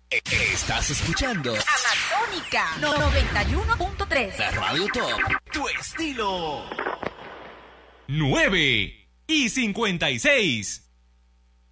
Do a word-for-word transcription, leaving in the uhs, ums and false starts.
Estás escuchando Amazónica noventa y uno punto tres. La Radio Top, tu estilo. nueve y cincuenta y seis.